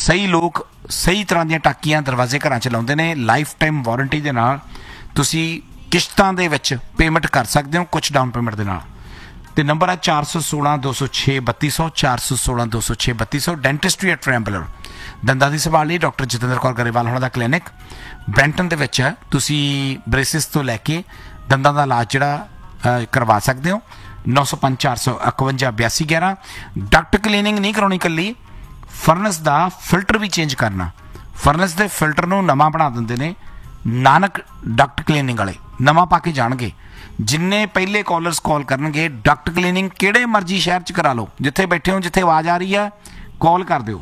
ਸਹੀ ਲੋਕ ਸਹੀ ਤਰ੍ਹਾਂ ਦੀਆਂ ਟਾਕੀਆਂ ਦਰਵਾਜ਼ੇ ਘਰਾਂ 'ਚ ਲਾਉਂਦੇ ਨੇ। ਲਾਈਫ ਟਾਈਮ ਵਾਰੰਟੀ ਦੇ ਨਾਲ ਤੁਸੀਂ ਕਿਸ਼ਤਾਂ ਦੇ ਵਿੱਚ ਪੇਮੈਂਟ ਕਰ ਸਕਦੇ ਹੋ ਕੁਛ ਡਾਊਨ ਪੇਮੈਂਟ ਦੇ ਨਾਲ। ਤੇ ਨੰਬਰ ਹੈ 416 206 3200 416 206 3200। ਡੈਂਟਿਸਟਰੀ ਐਟ ਰੈਂਬਲਰ, ਦੰਦਾਂ ਦੀ ਸੰਭਾਲ ਲਈ ਡਾਕਟਰ ਜਤਿੰਦਰ ਕੌਰ ਗਰੇਵਾਲ ਹੋਣਾ ਦਾ ਕਲੀਨਿਕ ਬ੍ਰੈਂਟਨ ਦੇ ਵਿੱਚ ਹੈ। ਤੁਸੀਂ ਬ੍ਰੇਸਿਸ ਤੋਂ ਲੈ ਕੇ ਦੰਦਾਂ ਦਾ ਇਲਾਜ ਜਿਹੜਾ ਕਰਵਾ ਸਕਦੇ ਹੋ। 905 451 8211। ਡਕਟ ਕਲੀਨਿੰਗ ਨਹੀਂ ਕਰਾਉਣੀ ਇਕੱਲੀ, ਫਰਨਸ ਦਾ ਫਿਲਟਰ ਵੀ ਚੇਂਜ ਕਰਨਾ। ਫਰਨਸ ਦੇ ਫਿਲਟਰ ਨੂੰ ਨਵਾਂ ਬਣਾ ਦਿੰਦੇ ਨੇ ਨਾਨਕ ਡਕਟ ਕਲੀਨਿੰਗ ਵਾਲੇ, ਨਵਾਂ ਪਾ ਕੇ ਜਾਣਗੇ। ਜਿੰਨੇ ਪਹਿਲੇ ਕਾਲਰਸ ਕਾਲ ਕਰਨਗੇ ਡਕਟ ਕਲੀਨਿੰਗ ਕਿਹੜੇ ਮਰਜ਼ੀ ਸ਼ਹਿਰ 'ਚ ਕਰਾ ਲਓ, ਜਿੱਥੇ ਬੈਠੇ ਹੋ, ਜਿੱਥੇ ਆਵਾਜ਼ ਆ ਰਹੀ ਹੈ ਕਾਲ ਕਰ ਦਿਓ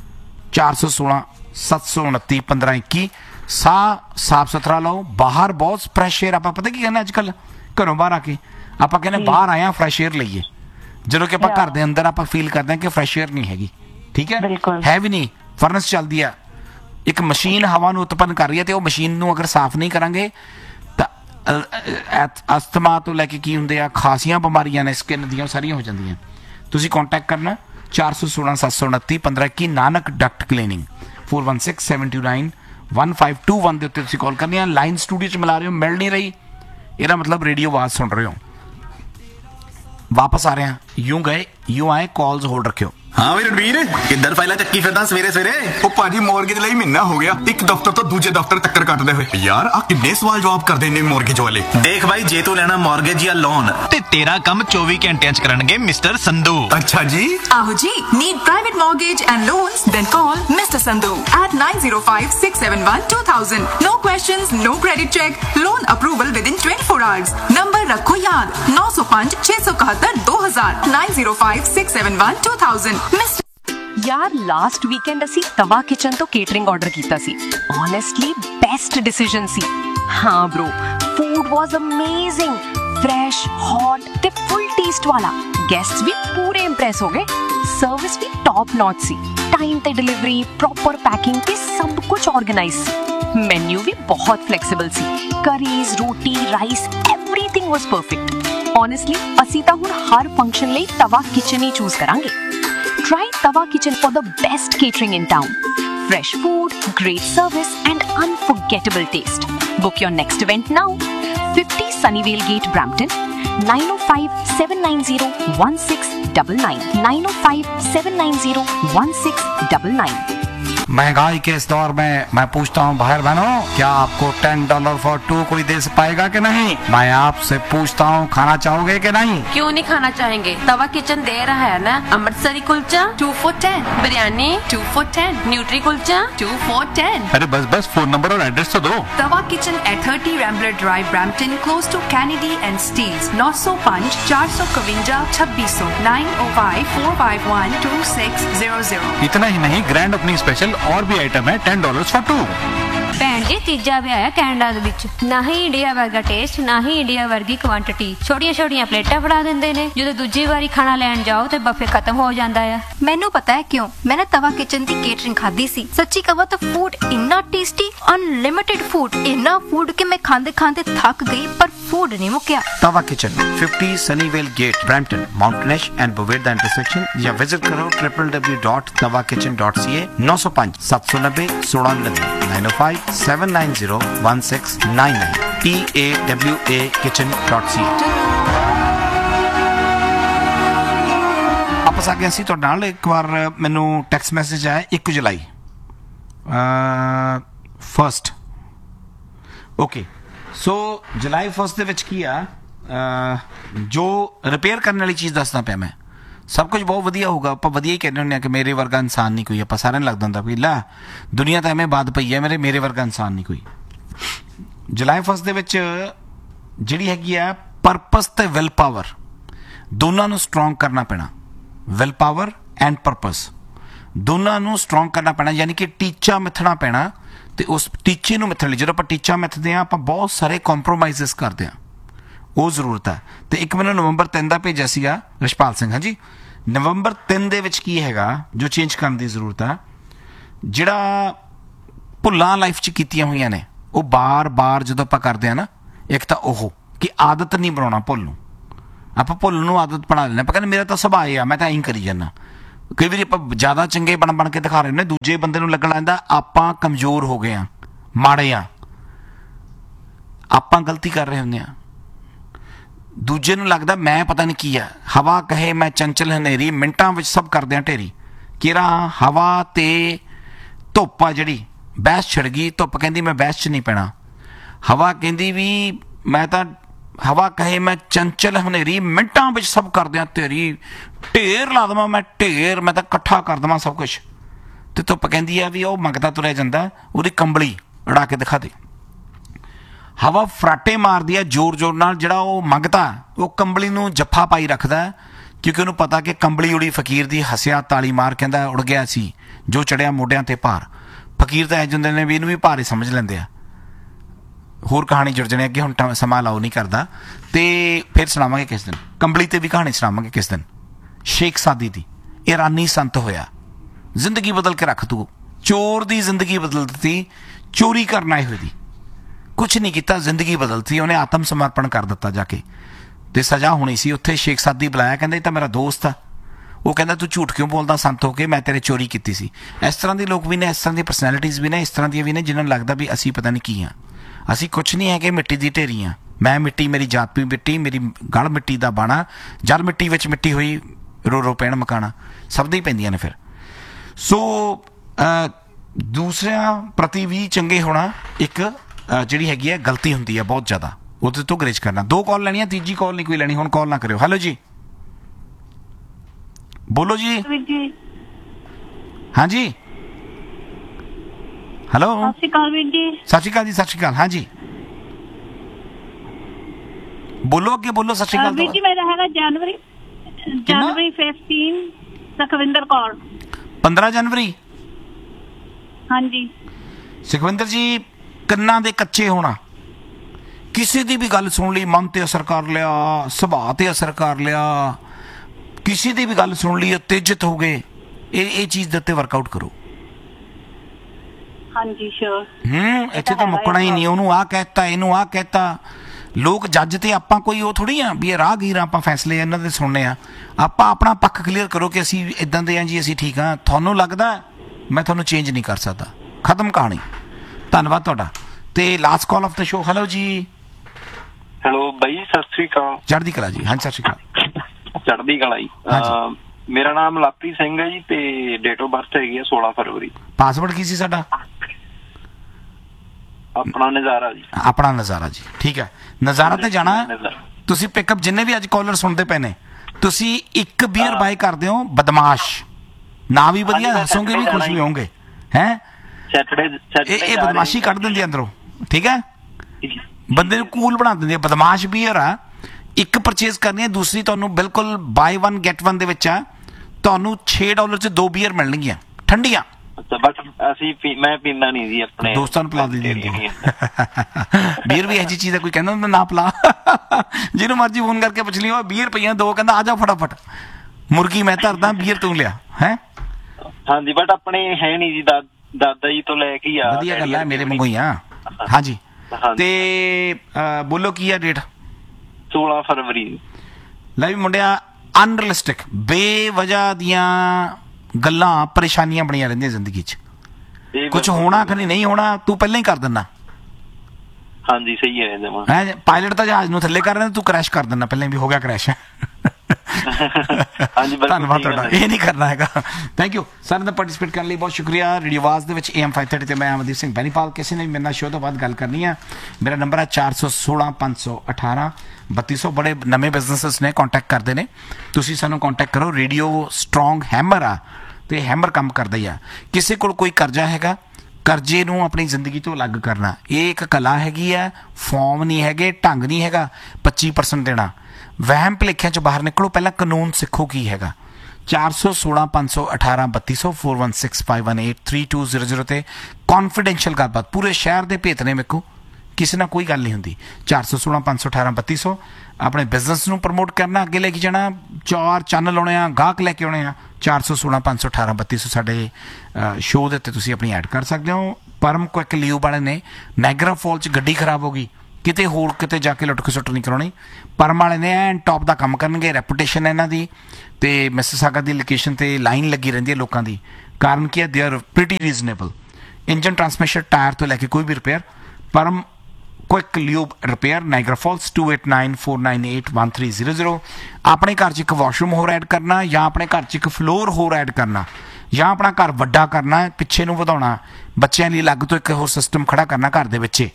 416 729 1521। ਸਾਹ ਸਾਫ ਸੁਥਰਾ ਲਓ। ਬਾਹਰ ਬਹੁਤ ਫਰੈਸ਼ ਏਅਰ, ਆਪਾਂ ਪਤਾ ਕੀ ਕਹਿੰਦੇ ਅੱਜ ਕੱਲ੍ਹ ਘਰੋਂ ਬਾਹਰ ਆ ਕੇ ਆਪਾਂ ਕਹਿੰਦੇ ਬਾਹਰ ਆਏ ਹਾਂ ਫਰੈਸ਼ ਏਅਰ ਲਈਏ, ਜਦੋਂ ਕਿ ਆਪਾਂ ਘਰ ਦੇ ਅੰਦਰ ਆਪਾਂ ਫੀਲ ਕਰਦੇ ਹਾਂ ਕਿ ਫਰੈਸ਼ ਏਅਰ ਨਹੀਂ ਹੈਗੀ। ਠੀਕ ਹੈ ਵੀ ਨਹੀਂ। ਫਰਨਸ ਚੱਲਦੀ ਆ, ਇੱਕ ਮਸ਼ੀਨ ਹਵਾ ਨੂੰ ਉਤਪੰਨ ਕਰ ਰਹੀ ਹੈ, ਤੇ ਉਹ ਮਸ਼ੀਨ ਨੂੰ ਅਗਰ ਸਾਫ਼ ਨਹੀਂ ਕਰਾਂਗੇ ਤਾਂ ਅਸਥਮਾ ਤੋਂ ਲੈ ਕੇ ਕੀ ਹੁੰਦੇ ਆ, ਖਾਸੀਆਂ ਬਿਮਾਰੀਆਂ ਨੇ ਸਕਿਨ ਦੀਆਂ ਸਾਰੀਆਂ ਹੋ ਜਾਂਦੀਆਂ। ਤੁਸੀਂ ਕੰਟੈਕਟ ਕਰਨਾ 416 729 1521 ਨਾਨਕ ਡਕਟ ਕਲੀਨਿੰਗ 416 729 1521 ਦੇ ਉੱਤੇ ਤੁਸੀਂ ਕਾਲ ਕਰਨੀ ਆ। ਲਾਈਨ ਸਟੂਡੀਓ 'ਚ ਮਿਲਾ ਰਹੇ ਹੋ, ਮਿਲ ਨਹੀਂ ਰਹੀ, ਇਹਦਾ ਮਤਲਬ ਰੇਡੀਓ ਆਵਾਜ਼ ਸੁਣ ਰਹੇ ਹੋ। ਵਾਪਸ ਆ ਰਹੇ हैं, यूं गए यूं आए, कॉल्स होल्ड रखियो। हाँ भी रणवीर किधर फाइल चक्की फिरदा सवेरे सवेरे? ओ भाजी मॉर्गेज ਲਈ ਮਹੀਨਾ ਹੋ ਗਿਆ, ਇੱਕ ਦਫ਼ਤਰ ਤੋਂ ਦੂਜੇ ਦਫ਼ਤਰ ਟੱਕਰ ਕੱਟਦੇ ਹੋਏ। ਯਾਰ ਆ ਕਿੰਨੇ ਸਵਾਲ ਜਵਾਬ ਕਰਦੇ ਨੇ ਮੌਰਗੇਜ ਵਾਲੇ। ਦੇਖ ਭਾਈ, ਜੇ ਤੂੰ ਲੈਣਾ ਮੌਰਗੇਜ ਜਾਂ ਲੋਨ ਤੇ ਤੇਰਾ ਕੰਮ 24 ਘੰਟਿਆਂ 'ਚ ਕਰਨਗੇ ਮਿਸਟਰ ਸੰਧੂ। ਅੱਛਾ ਜੀ। ਆਹੋ ਜੀ, need private mortgage and loans? Then call mister Sandhu at 905 671 2000। No questions, no credit check, loan approval within 24 hours। Number रखो याद 905 671 2000 905 671 2000। यार लास्ट वीकेंड ਅਸੀਂ ਤਵਾ ਕਿਚਨ ਤੋਂ ਕੇਟਰਿੰਗ ਆਰਡਰ ਕੀਤਾ ਸੀ। ਓਨੈਸਟਲੀ ਬੈਸਟ ਡਿਸੀਜਨ ਸੀ। ਹਾਂ bro, food was amazing, fresh, hot ਤੇ ਫੁੱਲ taste ਵਾਲਾ। ਗੈਸਟਸ ਵੀ ਪੂਰੇ ਇੰਪ੍ਰੈਸ ਹੋ ਗਏ। ਸਰਵਿਸ ਵੀ ਟੌਪ ਨੌਚ ਸੀ। ਟਾਈਮ ਤੇ ਡਿਲੀਵਰੀ, ਪ੍ਰੋਪਰ ਪੈਕਿੰਗ ਤੇ ਸਭ ਕੁਝ ਆਰਗੇਨਾਈਜ਼ ਸੀ। ਮੈਨੂ ਵੀ ਬਹੁਤ ਫਲੈਕਸੀਬਲ ਸੀ। ਕਰੀਜ਼, ਰੋਟੀ, ਰਾਈਸ, ਐਵਰੀਥਿੰਗ ਵਾਸ ਪਰਫੈਕਟ। ਓਨੈਸਟਲੀ ਅਸੀਂ ਤਾਂ ਹੁਣ ਹਰ ਫੰਕਸ਼ਨ ਲਈ ਤਵਾ ਕਿਚਨ ਹੀ ਚੂਜ਼ ਕਰਾਂਗੇ। Try Tava Kitchen for the best catering in town. Fresh food, great service and unforgettable taste. Book your next event now. 50 Sunnyvale Gate, Brampton. 905 790 1699 905 790 1699। महंगाई के इस दौर में मैं पूछता हूँ भाई बहनों, क्या आपको $10 फॉर 2 कोई दे पाएगा कि नहीं? मैं आपसे पूछता हूँ, खाना चाहोगे कि नहीं? क्यों नहीं खाना चाहेंगे? तवा किचन दे रहा है ना Amritsari kulcha 2 for 10, biryani 2 for 10, nutri kulcha 2 for 10। अरे बस फोन नंबर और एड्रेस तो दो। तवा kitchen at 30 Rambler Drive, Brampton, close to Kennedy and Steeles। 905 451 2600 905 451 2600। इतना ही नहीं, ग्रैंड ओपनिंग स्पेशल और भी आइटम है $10 फॉर 2। ਭੈਣ ਜੀ, ਤੀਜਾ ਵਿਆਹ ਹੈ ਕੈਨੇਡਾ ਦੇ ਵਿੱਚ। ਨਾ ਹੀ ਇੰਡੀਆ ਵਰਗਾ ਟੇਸਟ, ਨਾ ਹੀ ਇੰਡੀਆ ਵਰਗੀ ਕੁਆਂਟੀਟੀ। ਛੋਟੀਆਂ ਛੋਟੀਆਂ ਪਲੇਟਾਂ ਫੜਾ ਦਿੰਦੇ ਨੇ। ਜਦੋਂ ਦੂਜੀ ਵਾਰੀ ਖਾਣਾ ਲੈਣ ਜਾਓ ਤੇ ਬਫੇ ਖਤਮ ਹੋ ਜਾਂਦਾ ਆ। ਮੈਨੂੰ ਪਤਾ ਹੈ ਕਿਉਂ। मैंने तवा किचन ਦੀ ਕੇਟਰਿੰਗ ਖਾਧੀ ਸੀ। ਸੱਚੀ ਕਹਾਂ ਤਾਂ ਫੂਡ ਇੰਨਾ ਟੇਸਟੀ, ਅਨਲਿਮਿਟਿਡ ਫੂਡ, ਇੰਨਾ ਫੂਡ ਕਿ ਮੈਂ ਖਾਂਦੇ ਖਾਂਦੇ ਥੱਕ ਗਈ, ਪਰ ਫੂਡ ਨਹੀਂ ਮੁੱਕਿਆ। तवा kitchen 50 Sunnyvale Gate, Brampton, Mountain Ash and Boveda intersection, या विजिट करो www.tawakitchen.ca। 905 790 1699 905 790 1699 TAWA ਵਾਪਸ ਆ ਗਏ ਅਸੀਂ ਤੁਹਾਡੇ ਨਾਲ। ਇੱਕ ਵਾਰ ਮੈਨੂੰ ਟੈਕਸਟ ਮੈਸੇਜ ਆਇਆ 1 ਜੁਲਾਈ 1st। ਓਕੇ, ਸੋ ਜੁਲਾਈ 1st ਦੇ ਵਿੱਚ ਕੀ ਆ, ਜੋ ਰਿਪੇਅਰ ਕਰਨ ਵਾਲੀ ਚੀਜ਼ ਦੱਸਦਾ ਪਿਆ ਮੈਂ। ਸਭ ਕੁਝ ਬਹੁਤ ਵਧੀਆ ਹੋਊਗਾ, ਆਪਾਂ ਵਧੀਆ ਹੀ ਕਹਿੰਦੇ ਹੁੰਦੇ ਹਾਂ ਕਿ ਮੇਰੇ ਵਰਗਾ ਇਨਸਾਨ ਨਹੀਂ ਕੋਈ। ਆਪਾਂ ਸਾਰਿਆਂ ਨੂੰ ਲੱਗਦਾ ਹੁੰਦਾ ਵੀ ਲੈ ਦੁਨੀਆ ਤਾਂ ਐਵੇਂ ਬਾਦ ਪਈ ਹੈ, ਮੇਰੇ ਵਰਗਾ ਇਨਸਾਨ ਨਹੀਂ ਕੋਈ। ਜੁਲਾਈ 1st ਦੇ ਵਿੱਚ ਜਿਹੜੀ ਹੈਗੀ ਆ ਪਰਪਸ ਤੇ ਵਿਲ ਪਾਵਰ, ਦੋਨਾਂ ਨੂੰ ਸਟਰੋਂਗ ਕਰਨਾ ਪੈਣਾ। ਵਿਲ ਪਾਵਰ ਐਂਡ ਪਰਪਸ ਦੋਨਾਂ ਨੂੰ ਸਟਰੋਂਗ ਕਰਨਾ ਪੈਣਾ, ਯਾਨੀ ਕਿ ਟੀਚਾ ਮਿੱਥਣਾ ਪੈਣਾ। ਤੇ ਉਸ ਟੀਚੇ ਨੂੰ ਮਿੱਥਣ ਲਈ ਜਦੋਂ ਆਪਾਂ ਟੀਚਾ ਮਿੱਥਦੇ ਹਾਂ, ਆਪਾਂ ਬਹੁਤ ਸਾਰੇ ਕੰਪਰੋਮਾਈਜ਼ਸ ਕਰਦੇ ਹਾਂ, ਉਹ ਜ਼ਰੂਰਤ ਹੈ। ਤੇ ਇੱਕ ਮੈਨੂੰ ਨਵੰਬਰ 3 ਦਾ ਭੇਜਿਆ ਸੀਗਾ ਰਸ਼ਪਾਲ ਸਿੰਘ। ਹਾਂਜੀ, ਨਵੰਬਰ 3 ਦੇ ਵਿੱਚ ਕੀ ਹੈਗਾ ਜੋ ਚੇਂਜ ਕਰਨ ਦੀ ਜ਼ਰੂਰਤ ਆ? ਜਿਹੜਾ ਭੁੱਲਾਂ ਲਾਈਫ 'ਚ ਕੀਤੀਆਂ ਹੋਈਆਂ ਨੇ, ਉਹ ਬਾਰ-ਬਾਰ ਜਦੋਂ ਆਪਾਂ ਕਰਦੇ ਹਾਂ ਨਾ, ਇੱਕ ਤਾਂ ਉਹ ਕਿ ਆਦਤ ਨਹੀਂ ਬਣਾਉਣਾ ਭੁੱਲ ਨੂੰ। ਆਪਾਂ ਭੁੱਲ ਨੂੰ ਆਦਤ ਬਣਾ ਲੈਣਾ। ਆਪਾਂ ਕਹਿੰਦੇ ਮੇਰਾ ਤਾਂ ਸੁਭਾਅ ਆ, ਮੈਂ ਤਾਂ ਐਂ ਕਰੀ ਜਾਂਦਾ। ਕਈ ਵਾਰੀ ਆਪਾਂ ਜ਼ਿਆਦਾ ਚੰਗੇ ਬਣ ਕੇ ਦਿਖਾ ਰਹੇ ਨੇ, ਦੂਜੇ ਬੰਦੇ ਨੂੰ ਲੱਗਣ ਲੱਗਦਾ ਆਪਾਂ ਕਮਜ਼ੋਰ ਹੋ ਗਏ ਆ, ਮਾੜੇ ਆ, ਆਪਾਂ ਗਲਤੀ ਕਰ ਰਹੇ ਹੁੰਦੇ ਆ। ਦੂਜੇ ਨੂੰ ਲੱਗਦਾ ਮੈਂ ਪਤਾ ਨਹੀਂ ਕੀ ਆ। ਹਵਾ ਕਹੇ ਮੈਂ ਚੰਚਲ ਹਨੇਰੀ, ਮਿੰਟਾਂ ਵਿੱਚ ਸਭ ਕਰਦੇ ਆ ਢੇਰੀ। ਕਿਹੜਾ ਹਵਾ ਤੇ ਧੁੱਪ ਆ ਜਿਹੜੀ ਬਹਿਸ ਛਿੜ ਗਈ। ਧੁੱਪ ਕਹਿੰਦੀ ਮੈਂ ਬਹਿਸ 'ਚ ਨਹੀਂ ਪੈਣਾ। ਹਵਾ ਕਹਿੰਦੀ ਵੀ ਮੈਂ ਤਾਂ, ਹਵਾ ਕਹੇ ਮੈਂ ਚੰਚਲ ਹਨੇਰੀ, ਮਿੰਟਾਂ ਵਿੱਚ ਸਭ ਕਰਦਿਆਂ ਤੇਰੀ, ਢੇਰ ਲਾ ਦੇਵਾਂ ਮੈਂ ਢੇਰ, ਮੈਂ ਤਾਂ ਇਕੱਠਾ ਕਰ ਦੇਵਾਂ ਸਭ ਕੁਛ। ਤੇ ਧੁੱਪ ਕਹਿੰਦੀ ਆ ਵੀ ਉਹ ਮੰਗਦਾ ਤੁਰਿਆ ਜਾਂਦਾ, ਉਹਦੀ ਕੰਬਲੀ ਉਡਾ ਕੇ ਦਿਖਾ ਦੇ। ਹਵਾ ਫਰਾਟੇ ਮਾਰਦੀ ਆ ਜ਼ੋਰ ਜ਼ੋਰ ਨਾਲ, ਜਿਹੜਾ ਉਹ ਮੰਗਦਾ ਉਹ ਕੰਬਲੀ ਨੂੰ ਜੱਫਾ ਪਾਈ ਰੱਖਦਾ, ਕਿਉਂਕਿ ਉਹਨੂੰ ਪਤਾ ਕਿ ਕੰਬਲੀ ਉੜੀ ਫਕੀਰ ਦੀ। ਹੱਸਿਆ ਤਾਲੀ ਮਾਰ ਕਹਿੰਦਾ ਉੜ ਗਿਆ ਸੀ ਜੋ ਚੜਿਆ ਮੋਢਿਆਂ ਤੇ ਭਾਰ। ਫਕੀਰ ਤਾਂ ਇੰਝ ਹੁੰਦੇ ਨੇ ਵੀ ਇਹਨੂੰ ਵੀ ਭਾਰੇ ਸਮਝ ਲੈਂਦੇ ਆ। ਹੋਰ ਕਹਾਣੀ ਜੁੜ ਜਾਣੀ ਅੱਗੇ, ਹੁਣ ਸਮਾਂ ਲਾਓ ਨਹੀਂ ਕਰਦਾ, ਤੇ ਫਿਰ ਸੁਣਾਵਾਂਗੇ ਕਿਸ ਦਿਨ। ਕੰਬਲੀ ਤੇ ਵੀ ਕਹਾਣੀ ਸੁਣਾਵਾਂਗੇ ਕਿਸ ਦਿਨ। ਸ਼ੇਖ ਸਾਦੀ ਦੀ ਇਰਾਨੀ ਸੰਤ ਹੋਇਆ, ਜ਼ਿੰਦਗੀ ਬਦਲ ਕੇ ਰੱਖ ਤੂੰ। ਚੋਰ ਦੀ ਜ਼ਿੰਦਗੀ ਬਦਲ ਦਿੱਤੀ, ਚੋਰੀ ਕਰਨ ਆਏ ਹੋਏ ਦੀ ਕੁਛ ਨਹੀਂ ਕੀਤਾ, ਜ਼ਿੰਦਗੀ ਬਦਲਤੀ। ਉਹਨੇ ਆਤਮ ਸਮਰਪਣ ਕਰ ਦਿੱਤਾ ਜਾ ਕੇ, ਤੇ ਸਜ਼ਾ ਹੋਣੀ ਸੀ ਉੱਥੇ। ਸ਼ੇਖ ਸਾਦੀ ਬੁਲਾਇਆ, ਕਹਿੰਦਾ ਇਹ ਤਾਂ ਮੇਰਾ ਦੋਸਤ ਆ। ਉਹ ਕਹਿੰਦਾ ਤੂੰ ਝੂਠ ਕਿਉਂ ਬੋਲਦਾ ਸੰਤ ਹੋ ਕੇ, ਮੈਂ ਤੇਰੇ ਚੋਰੀ ਕੀਤੀ ਸੀ। ਇਸ ਤਰ੍ਹਾਂ ਦੇ ਲੋਕ ਵੀ ਨੇ, ਇਸ ਤਰ੍ਹਾਂ ਦੀਆਂ ਪਰਸਨੈਲਿਟੀਜ਼ ਵੀ ਨੇ, ਇਸ ਤਰ੍ਹਾਂ ਦੀਆਂ ਵੀ ਨੇ ਜਿਨ੍ਹਾਂ ਨੂੰ ਲੱਗਦਾ ਵੀ ਅਸੀਂ ਪਤਾ ਨਹੀਂ ਕੀ ਆ, ਅਸੀਂ ਕੁਛ ਨਹੀਂ ਹੈਗੇ, ਮਿੱਟੀ ਦੀ ਢੇਰੀ ਆ। ਮੈਂ ਮਿੱਟੀ, ਮੇਰੀ ਜਾਤ ਵੀ ਮਿੱਟੀ, ਮੇਰੀ ਗਲ ਮਿੱਟੀ ਦਾ ਬਾਣਾ, ਜਲ ਮਿੱਟੀ ਵਿੱਚ ਮਿੱਟੀ ਹੋਈ, ਰੋ ਰੋ ਪੈਣ ਮਕਾਣਾ, ਸਭ ਦੀ ਪੈਂਦੀਆਂ ਨੇ ਫਿਰ। ਸੋ ਦੂਸਰਿਆਂ ਪ੍ਰਤੀ ਵੀ ਚੰਗੇ ਹੋਣਾ ਇੱਕ ਜਿਹੜੀ ਹੈਗੀ ਹੈ ਗਲਤੀ ਹੁੰਦੀ ਹੈ ਬਹੁਤ ਜ਼ਿਆਦਾ, ਉਹਦੇ ਤੋਂ ਗਰੇਜ ਕਰਨਾ। 2 ਕਾਲ ਲੈਣੀਆਂ, ਤੀਜੀ ਕਾਲ ਨਹੀਂ ਕੋਈ ਲੈਣੀ। ਹੁਣ ਕਾਲ ਨਾ ਕਰਿਓ। ਹੈਲੋ ਜੀ, ਬੋਲੋ ਜੀ। ਹਾਂਜੀ, ਹੈਲੋ, ਸਤਿ ਸ਼੍ਰੀ ਅਕਾਲ ਵੀਰ ਜੀ। ਸਤਿ ਸ਼੍ਰੀ ਅਕਾਲ ਜੀ, ਸਤਿ ਸ਼੍ਰੀ ਅਕਾਲ। ਹਾਂਜੀ ਬੋਲੋ, ਅੱਗੇ ਬੋਲੋ। ਸਤਿ ਸ਼੍ਰੀ ਅਕਾਲ ਵੀਰ ਜੀ, ਮੇਰਾ ਹੈਗਾ ਜਨਵਰੀ 15 ਸੁਖਵਿੰਦਰ ਕੌਰ। 15 ਜਨਵਰੀ। ਹਾਂਜੀ ਸੁਖਵਿੰਦਰ ਜੀ, ਕੰਨਾਂ ਦੇ ਕੱਚੇ ਹੋਣਾ, ਕਿਸੇ ਦੀ ਵੀ ਗੱਲ ਸੁਣ ਲਈ ਮਨ ਤੇ ਅਸਰ ਕਰ ਲਿਆ, ਸੁਭਾਅ ਤੇ ਅਸਰ ਕਰ ਲਿਆ, ਕਿਸੇ ਦੀ ਵੀ ਗੱਲ ਸੁਣ ਲਈ ਉਤੇਜਿਤ ਹੋ ਗਏ, ਇਹ ਚੀਜ਼ ਦੇ ਉੱਤੇ ਵਰਕਆਊਟ ਕਰੋ। ਹਾਂਜੀ ਸ਼ੋਰ। ਇੱਥੇ ਤਾਂ ਮੁੱਕਣਾ ਹੀ ਨਹੀਂ। ਉਹਨੂੰ ਆਹ ਕਹਿਤਾ, ਇਹਨੂੰ ਆਹ ਕਹਿਤਾ। ਲੋਕ ਜੱਜ ਤੇ ਆਪਾਂ ਕੋਈ ਉਹ ਥੋੜੀ ਆ ਵੀ ਇਹ ਰਾਹਗੀਰ ਆਪਾਂ ਫੈਸਲੇ ਇਹਨਾਂ ਦੇ ਸੁਣਨੇ ਆ। ਆਪਾਂ ਆਪਣਾ ਪੱਖ ਕਲੀਅਰ ਕਰੋ ਕਿ ਅਸੀਂ ਇਦਾਂ ਦੇ ਆ ਜੀ, ਅਸੀਂ ਠੀਕ ਆ। ਤੁਹਾਨੂੰ ਲੱਗਦਾ ਮੈਂ ਤੁਹਾਨੂੰ ਚੇਂਜ ਨਹੀਂ ਕਰ ਸਕਦਾ, ਖਤਮ ਕਹਾਣੀ। ਧੰਨਵਾਦ ਤੁਹਾਡਾ। ਤੇ last call of the show. Hello ਜੀ। ਹੈਲੋ ਬਾਈ, ਸਤਿ ਸ੍ਰੀ ਅਕਾਲ। ਚੜ੍ਹਦੀ ਕਲਾ ਜੀ। ਹਾਂਜੀ, ਸਤਿ ਸ਼੍ਰੀ ਅਕਾਲ। ਚੜ੍ਹਦੀ ਕਲਾ ਜੀ। ਮੇਰਾ ਨਾਮ ਲਵਪ੍ਰੀਤ ਸਿੰਘ ਹੈ ਜੀ, ਤੇ ਡੇਟ ਆਫ ਬਰਥ ਹੈਗੀ ਹੈ 16 ਫਰਵਰੀ। ਪਾਸਵਰਡ ਕੀ ਸੀ ਸਾਡਾ? ਆਪਣਾ ਨਜ਼ਾਰਾ ਜੀ। ਆਪਣਾ ਨਜ਼ਾਰਾ ਜੀ, ਠੀਕ ਹੈ। ਨਜ਼ਾਰਾ ਤੇ ਜਾਣਾ ਤੁਸੀਂ। ਪਿਕਅਪ ਜਿੰਨੇ ਵੀ ਅੱਜ ਕਾਲਰ ਸੁਣਦੇ ਪਏ ਨੇ, ਤੁਸੀਂ ਇੱਕ ਬੀਅਰ ਬਾਏ ਕਰਦੇ ਹੋ, ਬਦਮਾਸ਼ ਨਾ ਵੀ ਵਧੀਆ, ਹੱਸੋਗੇ ਵੀ, ਖੁਸ਼ ਵੀ ਹੋਵੋਗੇ। ਹੈ ਇਹ ਬਦਮਾਸ਼ੀ ਕੱਢ ਦਿੰਦੀ ਅੰਦਰੋਂ, ਠੀਕ ਹੈ। ਬੰਦੇ ਨੂੰ ਕੂਲ ਬਣਾ ਦਿੰਦੀ ਹੈ। ਬਦਮਾਸ਼ ਬੀਅਰ ਆ, ਇੱਕ ਪਰਚੇਜ਼ ਕਰਨੀ ਹੈ, ਦੂਸਰੀ ਤੁਹਾਨੂੰ ਬਿਲਕੁਲ ਬਾਈ 1 ਗੈਟ 1 ਦੇ ਵਿੱਚ ਆ। ਤੁਹਾਨੂੰ $6 ਚ 2 ਬੀਅਰ ਮਿਲਣਗੀਆਂ ਠੰਡੀਆਂ। ਬਟ ਮੈਂ ਪੀਂਦਾ ਨਹੀਂ ਜੀ, ਆਪਣੇ ਦੋਸਤਾਂ ਨੂੰ ਪਿਲਾ ਦਿੰਦੀ। ਬੀਅਰ ਵੀ ਇਹੋ ਜਿਹੀ ਚੀਜ਼ ਹੈ, ਕੋਈ ਕਹਿੰਦਾ ਹੁੰਦਾ ਨਾ ਪਿਲਾ। ਜਿਹਨੂੰ ਮਰਜ਼ੀ ਫੋਨ ਕਰਕੇ ਪੁੱਛ ਲਿਓ, ਬੀਅਰ ਪਈਆਂ 2, ਕਹਿੰਦਾ ਆ ਜਾ ਫਟਾਫਟ, ਮੁਰਗੀ ਮੈਂ ਧਰਦਾ, ਬੀਅਰ ਤੂੰ ਲਿਆ। ਹੈ ਹਾਂਜੀ, ਬਟ ਆਪਣੇ ਹੈ ਨਹੀਂ ਜੀ, ਦਾਦਾ ਜੀ ਤੋਂ ਲੈ ਕੇ ਆ। ਵਧੀਆ ਗੱਲ ਹੈ, ਮੇਰੇ ਵਾਂਗੂ ਹੀ ਆ। ਹਾਂਜੀ, ਤੇ ਬੋਲੋ ਕੀ ਆ ਡੇਟ? 16 ਫਰਵਰੀ। ਲੈ ਵੀ ਮੁੰਡਿਆ, ਅਨਰੀਅਲਿਸਟਿਕ ਬੇਵਜ੍ਹਾ ਦੀਆਂ ਗੱਲਾਂ, ਪਰੇਸ਼ਾਨੀਆਂ ਬਣੀਆਂ ਰਹਿੰਦੀਆਂ ਜ਼ਿੰਦਗੀ 'ਚ। ਕੁਝ ਹੋਣਾ ਕਿ ਨਹੀਂ ਹੋਣਾ, ਤੂੰ ਪਹਿਲਾਂ ਹੀ ਕਰ ਦਿੰਦਾ। ਹਾਂਜੀ ਸਹੀ ਹੈ। ਪਾਇਲਟ ਤਾਂ ਜਹਾਜ਼ ਨੂੰ ਥੱਲੇ ਕਰ ਰਿਹਾ, ਤੂੰ ਕ੍ਰੈਸ਼ ਕਰ ਦਿੰਦਾ ਪਹਿਲਾਂ ਵੀ ਹੋ ਗਿਆ ਕ੍ਰੈਸ਼। ਧੰਨਵਾਦ ਤੁਹਾਡਾ, ਇਹ ਨਹੀਂ ਕਰਨਾ ਹੈਗਾ। Thank you sir the participate ਕਰਨ ਲਈ, ਬਹੁਤ ਸ਼ੁਕਰੀਆ। ਰੇਡੀਓ ਆਵਾਜ਼ ਦੇ ਵਿੱਚ AM 530 ਤੇ ਮੈਂ ਅਮਨਦੀਪ ਸਿੰਘ ਬੈਨੀਪਾਲ। ਕਿਸੇ ਨੇ ਵੀ ਮੇਰੇ ਨਾਲ ਸ਼ੋਅ ਤੋਂ ਬਾਅਦ ਗੱਲ ਕਰਨੀ ਆ, ਮੇਰਾ ਨੰਬਰ ਹੈ 416 518 3200। ਬੜੇ ਨਵੇਂ ਬਿਜ਼ਨਸਿਸ ਨੇ, ਕੰਟੈਕਟ ਕਰਦੇ ਨੇ, ਤੁਸੀਂ ਸਾਨੂੰ ਕੰਟੈਕਟ ਕਰੋ। ਰੇਡੀਓ ਸਟਰੋਂਗ ਹੈਮਰ ਆ, ਤੇ ਹੈਮਰ ਕੰਮ ਕਰਦਾ ਹੀ ਆ। ਕਿਸੇ ਕੋਲ ਕੋਈ ਕਰਜ਼ਾ ਹੈਗਾ, ਕਰਜ਼ੇ ਨੂੰ ਆਪਣੀ ਜ਼ਿੰਦਗੀ ਤੋਂ ਅਲੱਗ ਕਰਨਾ, ਇਹ ਇੱਕ ਕਲਾ ਹੈਗੀ ਆ, ਫਾਰਮ ਨਹੀਂ ਹੈਗੇ, ਢੰਗ ਨਹੀਂ ਹੈਗਾ 25% ਦੇਣਾ। ਵਹਿਮ ਭੁਲੇਖਿਆਂ 'ਚ ਬਾਹਰ ਨਿਕਲੋ, ਪਹਿਲਾਂ ਕਾਨੂੰਨ ਸਿੱਖੋ ਕੀ ਹੈਗਾ। 416 518 3200 4165183200 ਤੇ ਕੌਨਫੀਡੈਂਸ਼ੀਅਲ ਗੱਲਬਾਤ, ਪੂਰੇ ਸ਼ਹਿਰ ਦੇ ਭੇਤ ਨੇ ਮੇਰੇ ਕੋਲ, ਕਿਸੇ ਨਾਲ ਕੋਈ ਗੱਲ ਨਹੀਂ ਹੁੰਦੀ। 416 518 3200। ਆਪਣੇ ਬਿਜ਼ਨਸ ਨੂੰ ਪ੍ਰਮੋਟ ਕਰਨਾ, ਅੱਗੇ ਲੈ ਕੇ ਜਾਣਾ, 4 ਚੰਨ ਲਾਉਣੇ ਆ, ਗਾਹਕ ਲੈ ਕੇ ਆਉਣੇ ਆ, 416 518 3200 ਸਾਡੇ ਸ਼ੋਅ ਦੇ ਉੱਤੇ ਤੁਸੀਂ ਆਪਣੀ ਐਡ ਕਰ ਸਕਦੇ ਹੋ। ਪਰਮ ਕੁਇਕ ਲੀਵ ਵਾਲੇ ਨੇ, ਨਾਇਗਰਾ ਫਾਲ 'ਚ ਗੱਡੀ ਖਰਾਬ ਹੋ ਗਈ, ਕਿਤੇ ਹੋਰ ਕਿਤੇ ਜਾ ਕੇ ਲੁੱਟ ਖਸੁੱਟ ਨਹੀਂ ਕਰਾਉਣੀ। ਪਰਮ ਵਾਲੇ ਨੇ ਐਨ ਟੌਪ ਦਾ ਕੰਮ ਕਰਨਗੇ, ਰੈਪੂਟੇਸ਼ਨ ਹੈ ਇਹਨਾਂ ਦੀ, ਤੇ ਮਿਸਿਸਾਗਾ ਦੀ ਲੋਕੇਸ਼ਨ ਤੇ ਲਾਈਨ ਲੱਗੀ ਰਹਿੰਦੀ ਹੈ ਲੋਕਾਂ ਦੀ। ਕਾਰਨ ਕੀ ਹੈ, they are pretty reasonable. Engine transmission tyre ਤੋਂ ਲੈ ਕੇ ਕੋਈ ਵੀ ਰਿਪੇਅਰ, ਪਰਮ quick lube repair, Niagara false 2894981300। ਆਪਣੇ ਘਰ 'ਚ ਇੱਕ ਵਾਸ਼ਰੂਮ ਹੋਰ ਐਡ ਕਰਨਾ, ਜਾਂ ਆਪਣੇ ਘਰ 'ਚ ਇੱਕ ਫਲੋਰ ਹੋਰ ਐਡ ਕਰਨਾ, ਜਾਂ ਆਪਣਾ ਘਰ ਵੱਡਾ ਕਰਨਾ, ਪਿੱਛੇ ਨੂੰ ਵਧਾਉਣਾ, ਬੱਚਿਆਂ ਲਈ ਅਲੱਗ ਤੋਂ ਇੱਕ ਹੋਰ ਸਿਸਟਮ ਖੜਾ ਕਰਨਾ ਘਰ ਦੇ ਵਿੱਚ।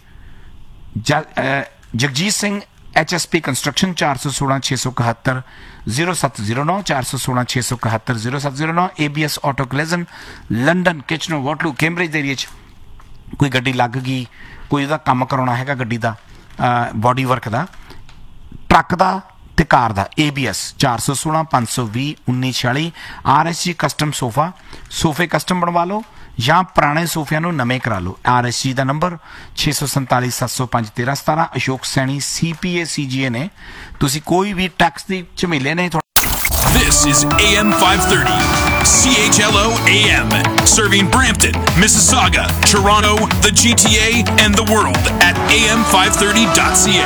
Jagjit Singh HSP construction 416 671 0709 416 671 0709। ABS auto ਕਲੈਜ਼ਨ London Kitchener ਵਾਟਲੂ Cambridge area 'ਚ ਕੋਈ ਗੱਡੀ ਲੱਗ ਗਈ, ਕੋਈ ਉਹਦਾ ਕੰਮ ਕਰਾਉਣਾ ਹੈਗਾ ਗੱਡੀ ਦਾ, ਬੋਡੀ ਵਰਕ ਦਾ, ਟਰੱਕ ਦਾ ਤੇ ਕਾਰ ਦਾ, ABS 416 520 1946। RSG ਕਸਟਮ ਸੋਫੇ ਕਸਟਮ ਬਣਵਾ ਲਓ ਜਾਂ ਪੁਰਾਣੇ ਸੋਫਿਆਂ ਨੂੰ ਨਵੇਂ ਕਰਾ ਲਓ। RSG ਦਾ number 647 705 1317। Ashok Saini CPA CGA ਨੇ। ਤੁਸੀਂ ਕੋਈ ਵੀ ਟੈਕਸ ਦੀ ਝਮੇਲੇ ਨੇ। This is AM 530, CHLO AM, serving Brampton, Mississauga, Toronto, the GTA, and the world at am530.ca.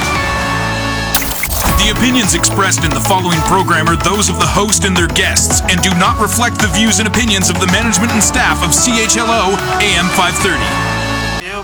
The opinions expressed in the following program are those of the host and their guests and do not reflect the views and opinions of the management and staff of CHLO AM 530.